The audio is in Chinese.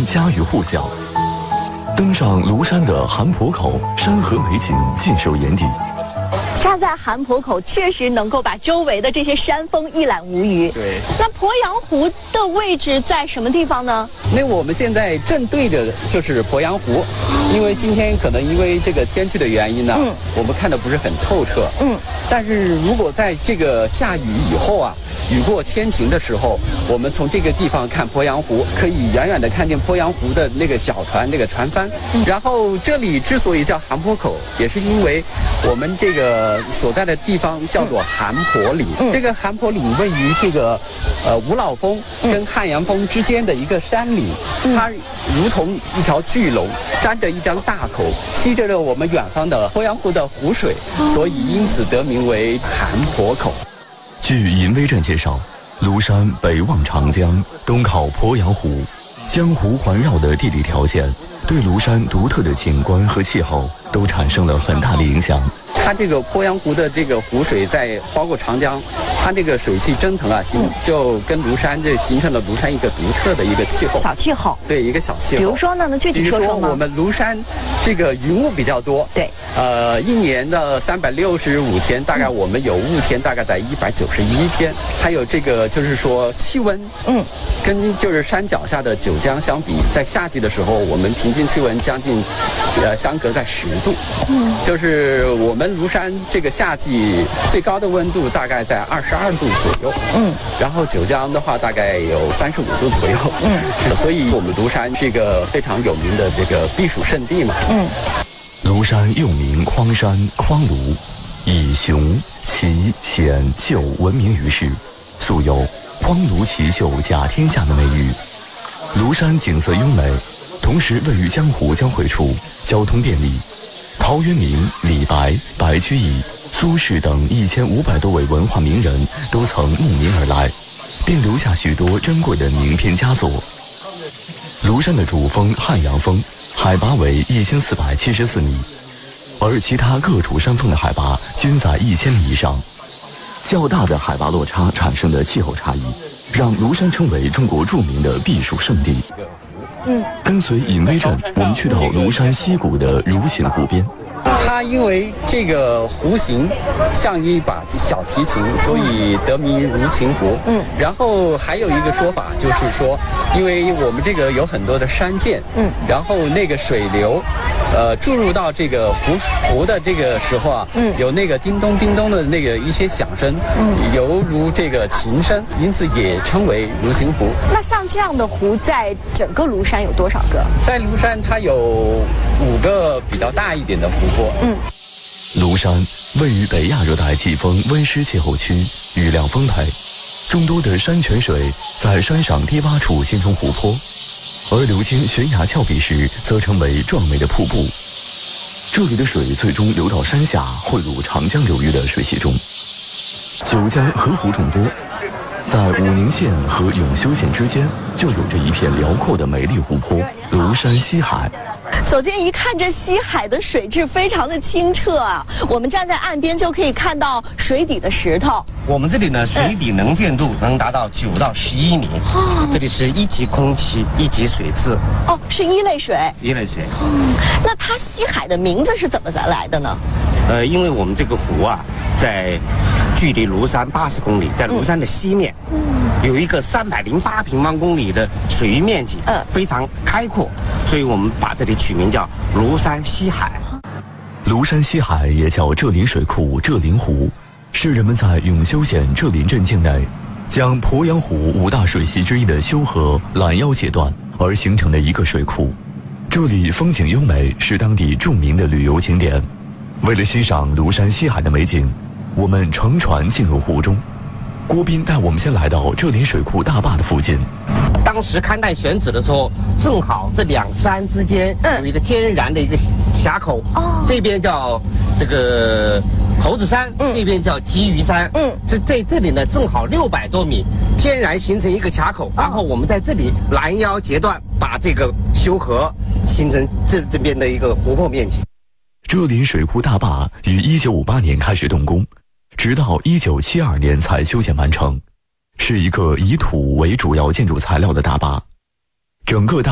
人家喻户晓。登上庐山的韩坡口，山河美景尽收眼底。 站在韩坡口，确实能够把周围的这些山峰一览无余。 对， 那鄱阳湖的位置在什么地方呢？ 那我们现在正对着就是鄱阳湖，因为今天可能因为这个天气的原因呢，我们看的不是很透彻。但是如果在这个下雨以后啊，雨过天晴的时候，我们从这个地方看鄱阳湖，可以远远的看见鄱阳湖的那个小船、那个船帆。然后这里之所以叫韩坡口，也是因为我们这个所在的地方叫做韩坡岭。这个韩坡岭位于这个五老峰跟汉阳峰之间的一个山岭，它如同一条巨龙，张着一张大口，吸着我们远方的鄱阳湖的湖水，所以因此得名为韩坡口。 据银威镇介绍，庐山北望长江，东靠鄱阳湖，江湖环绕的地理条件，对庐山独特的景观和气候都产生了很大的影响。 它这个鄱阳湖的这个湖水在包括长江，它这个水汽蒸腾啊，就跟庐山这形成了庐山一个独特的一个气候。 小气候。 对，一个小气候。 比如说呢，能具体说说吗？ 比如说我们庐山这个云雾比较多。 对。 一年的365天，大概我们有雾天大概在191天。还有这个就是说气温，跟就是山脚下的九江相比，在夏季的时候，我们平均气温将近相隔在10度。就是我们庐山这个夏季最高的温度大概在22度左右，然后九江的话大概有35度左右，所以我们庐山是一个非常有名的这个避暑胜地嘛。 庐山又名匡山、匡庐，以雄、奇、险、救闻名于世，素有匡庐奇秀甲天下的美誉。庐山景色优美，同时位于江湖交汇处，交通便利。陶渊明、李白、白居易、苏轼等1500多位文化名人都曾慕名而来，并留下许多珍贵的名篇佳作。庐山的主峰汉阳峰海拔为1474米，而其他各主山峰的海拔均在1000米以上。较大的海拔落差产生的气候差异，让庐山成为中国著名的避暑胜地。跟随银威镇，我们去到庐山西谷的如琴湖边。 它因为这个湖形像一把小提琴，所以得名如琴湖。然后还有一个说法就是说，因为我们这个有很多的山涧，然后那个水流，注入到这个湖的这个时候啊，有那个叮咚叮咚的那个一些响声，犹如这个琴声，因此也称为如琴湖。 那像这样的湖在整个庐山有多少个？ 在庐山它有5个比较大一点的湖泊。 庐山位于北亚热带季风温湿气候区，雨量丰沛，众多的山泉水在山上低洼处形成湖泊，而流经悬崖峭壁时则成为壮美的瀑布。这里的水最终流到山下，汇入长江流域的水系中。九江河湖众多，在武宁县和永修县之间就有着一片辽阔的美丽湖泊庐山西海。 走近一看，这西海的水质非常的清澈啊！我们站在岸边就可以看到水底的石头。 我们这里呢，水底能见度能达到9到11米。这里是1级空气、1级水质。 是一类水。 一类水。 那它西海的名字是怎么来的呢？ 因为我们这个湖啊，在距离庐山80公里，在庐山的西面，有一个308平方公里的水域面积，非常开阔，所以我们把这里取名叫庐山西海。 庐山西海也叫蔗林水库、蔗林湖，是人们在永修县蔗林镇境内将鄱阳湖5大水系之一的修河拦腰截断而形成的一个水库。这里风景优美，是当地著名的旅游景点。为了欣赏庐山西海的美景，我们乘船进入湖中。郭斌带我们先来到蔗林水库大坝的附近。 当时勘探选址的时候，正好这2山之间有一个天然的一个峡口，这边叫这个猴子山，这边叫鲫鱼山，在这里呢正好600多米，天然形成一个卡口，然后我们在这里拦腰截断，把这个修河形成这边的一个湖泊面积。 蔗林水库大坝于1958年开始动工，直到1972年才修建完成，是一个以土为主要建筑材料的大坝。整个大